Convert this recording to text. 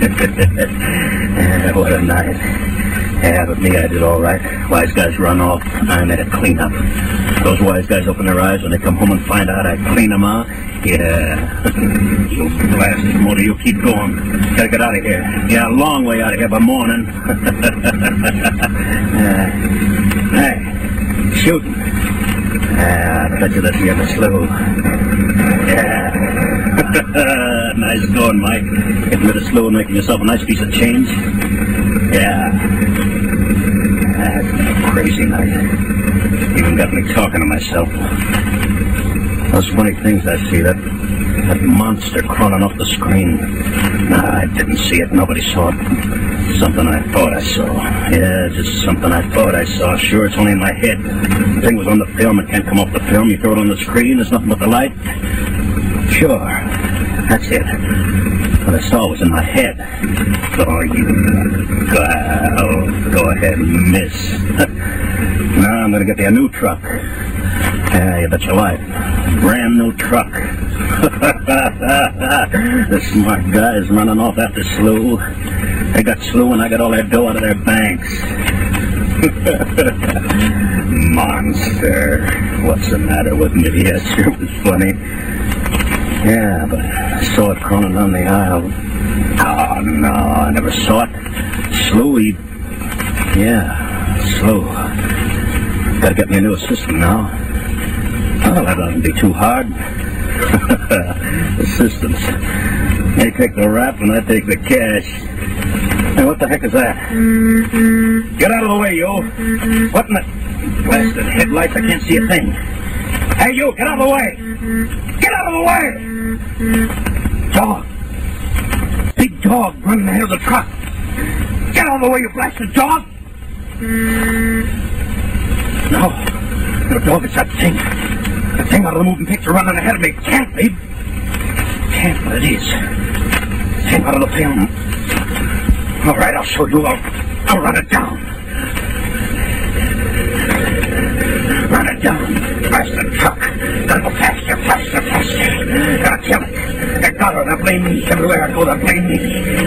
What a night. Yeah, but me, I did all right. Wise guys run off. I made a cleanup. Those wise guys open their eyes when they come home and find out I clean them out. Yeah. You blasted motor, you keep going. Gotta get out of here. Yeah, a long way out of here by morning. Hey, shooting. I bet you that you're the slew. Yeah. Nice going, Mike. Getting rid of slew and making yourself a nice piece of change. Yeah. That's been a crazy night. Even got me talking to myself. Those funny things I see, that monster crawling off the screen. Nah, I didn't see it. Nobody saw it. Something I thought I saw. Yeah, just something I thought I saw. Sure, it's only in my head. The thing was on the film. It can't come off the film. You throw it on the screen. There's nothing but the light. Sure. That's it. What I saw was in my head. Oh, you... Go ahead and miss. Now I'm going to get you a new truck. Yeah, you bet your life. Brand new truck. The smart guys running off after slew. They got slew and I got all their dough out of their banks. Monster. What's the matter with me? Yes, sure was funny. Yeah, but I saw it crawling down the aisle. Oh, no, I never saw it. Slew, Slew. Gotta get me a new assistant now. Oh, that doesn't be too hard. Assistants. They take the rap and I take the cash. Hey, what the heck is that? Get out of the way, you. What in the... Blasted headlights, I can't see a thing. Hey, you, get out of the way. Get out of the way. Dog. Big dog running ahead of the truck. Get out of the way, you blasted dog. No. The dog is that thing. The thing out of the moving picture running ahead of me. Can't be. Can't, but it is. Thing out of the film. All right, I'll show you. I'll run it down. Run it down. Blasted truck. Gotta go faster, faster, faster. Gotta kill it. They got her. They blame me. Everywhere I go, they blame me.